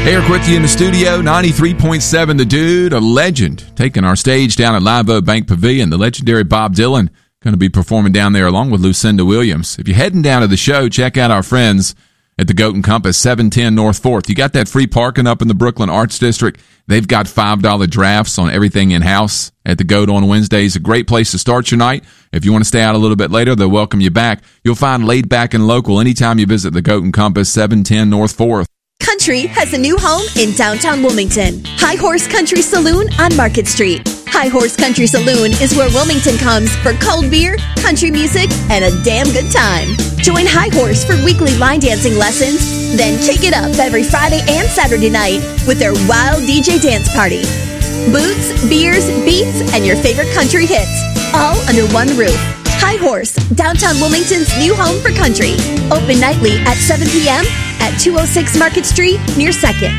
Eric with you in the studio, 93.7 The Dude, a legend, taking our stage down at Live Oak Bank Pavilion. The legendary Bob Dylan going to be performing down there along with Lucinda Williams. If you're heading down to the show, check out our friends at the Goat and Compass, 710 North 4th. You got that free parking up in the Brooklyn Arts District. They've got $5 drafts on everything in-house at the Goat on Wednesdays. A great place to start your night. If you want to stay out a little bit later, they'll welcome you back. You'll find laid back and local anytime you visit the Goat and Compass, 710 North 4th. Country has a new home in downtown Wilmington. High Horse Country Saloon on Market Street. High Horse Country Saloon is where Wilmington comes for cold beer, country music, and a damn good time. Join High Horse for weekly line dancing lessons, then kick it up every Friday and Saturday night with their wild DJ dance party. Boots, beers, beats, and your favorite country hits, all under one roof. High Horse, downtown Wilmington's new home for country. Open nightly at 7 p.m. at 206 Market Street near 2nd.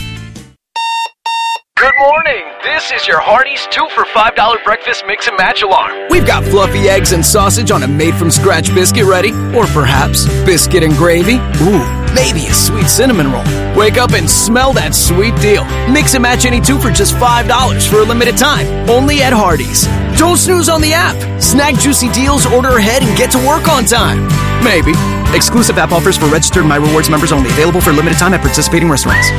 Good morning. This is your Hardee's 2 for $5 breakfast mix and match alarm. We've got fluffy eggs and sausage on a made-from-scratch biscuit ready. Or perhaps biscuit and gravy. Ooh, maybe a sweet cinnamon roll. Wake up and smell that sweet deal. Mix and match any 2 for just $5 for a limited time. Only at Hardee's. Don't snooze on the app. Snag juicy deals, order ahead, and get to work on time. Maybe. Exclusive app offers for registered My Rewards members only. Available for a limited time at participating restaurants.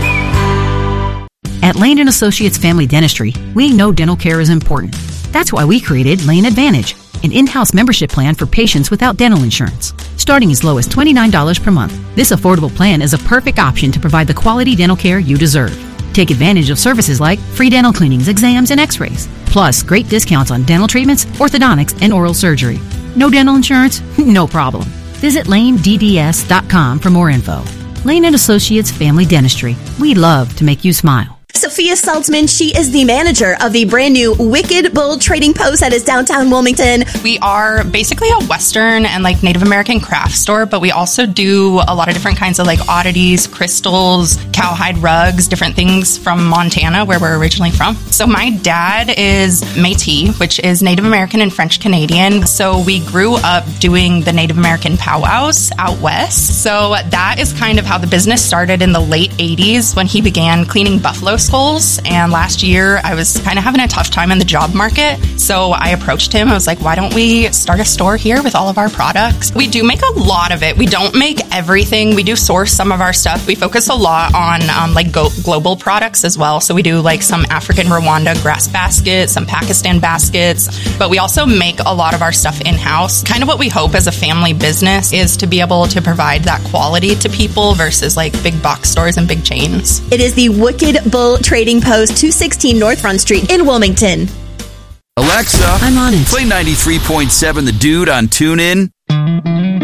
At Lane & Associates Family Dentistry, we know dental care is important. That's why we created Lane Advantage, an in-house membership plan for patients without dental insurance. Starting as low as $29 per month, this affordable plan is a perfect option to provide the quality dental care you deserve. Take advantage of services like free dental cleanings, exams, and x-rays. Plus, great discounts on dental treatments, orthodontics, and oral surgery. No dental insurance? No problem. Visit lanedds.com for more info. Lane & Associates Family Dentistry. We love to make you smile. Sophia Saltzman, she is the manager of the brand new Wicked Bull Trading Post that is downtown Wilmington. We are basically a Western and like Native American craft store, but we also do a lot of different kinds of like oddities, crystals, cowhide rugs, different things from Montana, where we're originally from. So my dad is Métis, which is Native American and French Canadian. So we grew up doing the Native American powwows out west. So that is kind of how the business started in the late 80s when he began cleaning buffalo skulls. And last year I was kind of having a tough time in the job market, so I approached him. I was like, why don't we start a store here with all of our products? We do make a lot of it. We don't make everything. We do source some of our stuff. We focus a lot on like global products as well. So we do like some African Rwanda grass baskets, some Pakistan baskets, but we also make a lot of our stuff in-house. Kind of what we hope as a family business is to be able to provide that quality to people versus like big box stores and big chains. It is the Wicked Bull Trading Post, 216 North Front Street in Wilmington. Alexa, I'm on it. Play 93.7 The Dude on TuneIn.